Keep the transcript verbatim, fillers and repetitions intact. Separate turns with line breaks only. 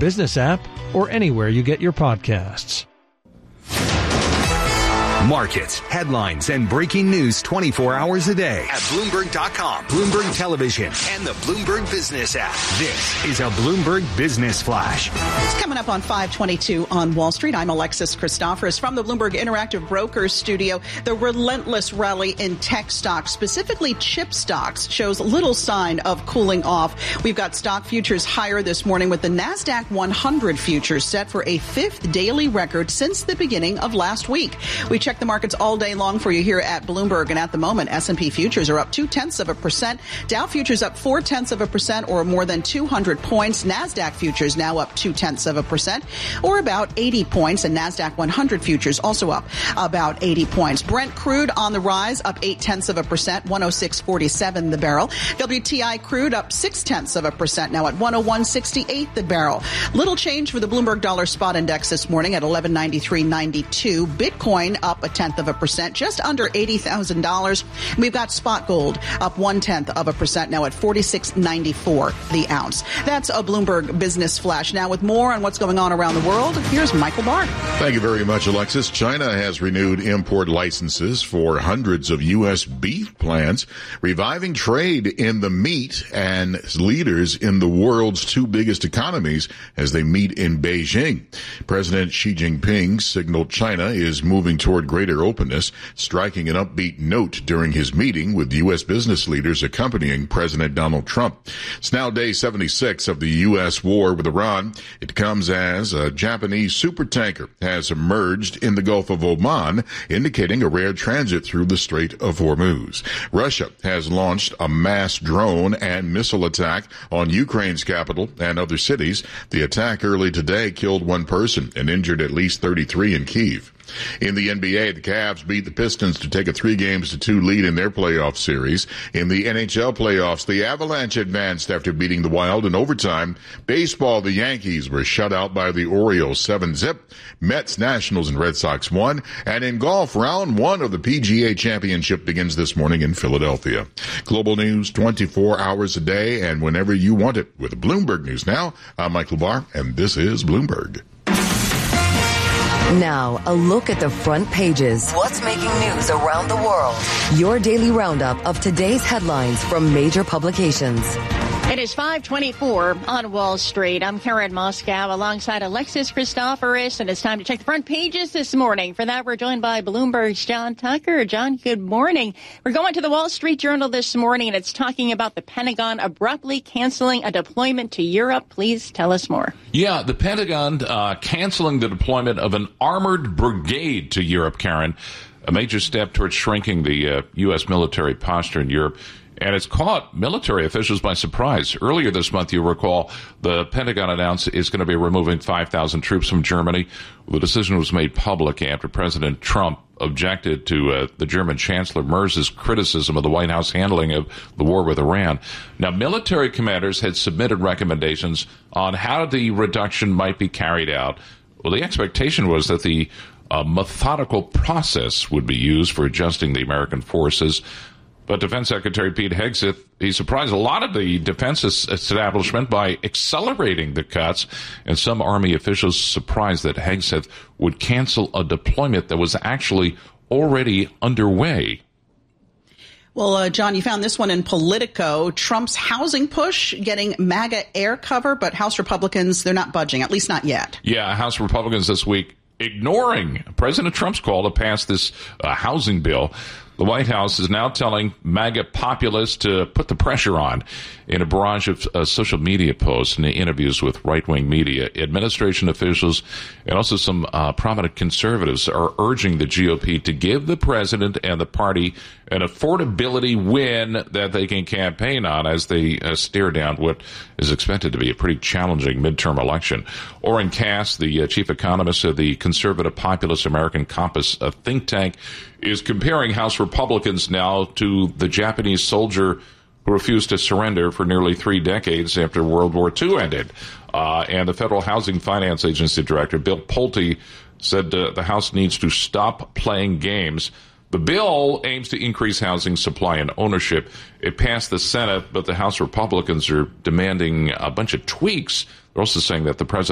Business app or anywhere you get your podcasts.
Markets, headlines, and breaking news twenty-four hours a day at Bloomberg dot com, Bloomberg Television, and the Bloomberg Business app. This is a Bloomberg Business Flash.
It's coming up on five twenty-two on Wall Street. I'm Alexis Christoforous from the Bloomberg Interactive Brokers studio. The relentless rally in tech stocks, specifically chip stocks, shows little sign of cooling off. We've got stock futures higher this morning with the NASDAQ one hundred futures set for a fifth daily record since the beginning of last week. We check the markets all day long for you here at Bloomberg, and at the moment, S and P futures are up two-tenths of a percent. Dow futures up four-tenths of a percent, or more than two hundred points. NASDAQ futures now up two-tenths of a percent, or about eighty points, and NASDAQ one hundred futures also up about eighty points. Brent crude on the rise, up eight-tenths of a percent, one oh six forty-seven the barrel. W T I crude up six-tenths of a percent, now at one oh one sixty-eight the barrel. Little change for the Bloomberg Dollar Spot Index this morning at eleven ninety-three ninety-two. Bitcoin up a tenth of a percent, just under eighty thousand dollars. We've got spot gold up one tenth of a percent, now at forty-six ninety-four the ounce. That's a Bloomberg Business Flash. Now with more on what's going on around the world, here's Michael Barr.
Thank you very much, Alexis. China has renewed import licenses for hundreds of U S beef plants, reviving trade in the meat and leaders in the world's two biggest economies as they meet in Beijing. President Xi Jinping signaled China is moving toward greater openness, striking an upbeat note during his meeting with U S business leaders accompanying President Donald Trump. It's now day seventy-six of the U S war with Iran. It comes as a Japanese supertanker has emerged in the Gulf of Oman, indicating a rare transit through the Strait of Hormuz. Russia has launched a mass drone and missile attack on Ukraine's capital and other cities. The attack early today killed one person and injured at least thirty-three in Kyiv. In the N B A, the Cavs beat the Pistons to take a three games to two lead in their playoff series. In the N H L playoffs, the Avalanche advanced after beating the Wild in overtime. Baseball, the Yankees were shut out by the Orioles seven zip. Mets, Nationals, and Red Sox won. And in golf, round one of the P G A Championship begins this morning in Philadelphia. Global news twenty-four hours a day and whenever you want it with Bloomberg News Now. I'm Michael Barr, and this is Bloomberg.
Now, a look at the front pages. What's making news around the world? Your daily roundup of today's headlines from major publications.
It is five twenty-four on Wall Street. I'm Karen Moscow alongside Alexis Christoforous, and it's time to check the front pages this morning. For that, we're joined by Bloomberg's John Tucker. John, good morning. We're going to the Wall Street Journal this morning, and it's talking about the Pentagon abruptly canceling a deployment to Europe. Please tell us more.
Yeah, the Pentagon uh, canceling the deployment of an armored brigade to Europe, Karen. A major step towards shrinking the uh, U S military posture in Europe. And it's caught military officials by surprise. Earlier this month, you recall, the Pentagon announced it's going to be removing five thousand troops from Germany. The decision was made public after President Trump objected to uh, the German Chancellor Merz's criticism of the White House handling of the war with Iran. Now, military commanders had submitted recommendations on how the reduction might be carried out. Well, the expectation was that the uh, methodical process would be used for adjusting the American forces. But Defense Secretary Pete Hegseth, he surprised a lot of the defense establishment by accelerating the cuts, and some Army officials surprised that Hegseth would cancel a deployment that was actually already underway.
Well, uh, John, you found this one in Politico. Trump's housing push getting MAGA air cover, but House Republicans, they're not budging, at least not yet.
Yeah, House Republicans this week ignoring President Trump's call to pass this uh, housing bill. The White House is now telling MAGA populists to put the pressure on in a barrage of uh, social media posts and interviews with right-wing media. Administration officials and also some uh, prominent conservatives are urging the G O P to give the president and the party an affordability win that they can campaign on as they uh, stare down what is expected to be a pretty challenging midterm election. Orrin Cass, the uh, chief economist of the conservative populist American Compass a think tank, is comparing House Republicans now to the Japanese soldier who refused to surrender for nearly three decades after World War Two ended. Uh, and the Federal Housing Finance Agency Director, Bill Pulte, said uh, the House needs to stop playing games. The bill aims to increase housing supply and ownership. It passed the Senate, but the House Republicans are demanding a bunch of tweaks. They're also saying that the president